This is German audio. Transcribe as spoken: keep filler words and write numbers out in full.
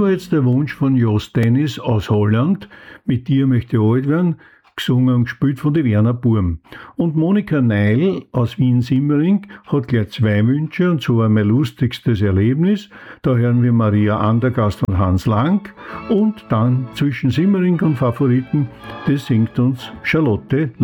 war jetzt der Wunsch von Jos Dennis aus Holland, mit dir möchte ich alt werden, gesungen und gespielt von der Werner Burm. Und Monika Neil aus Wien-Simmering hat gleich zwei Wünsche, und zwar mein lustigstes Erlebnis. Da hören wir Maria Andergast und Hans Lang. Und dann zwischen Simmering und Favoriten, das singt uns Charlotte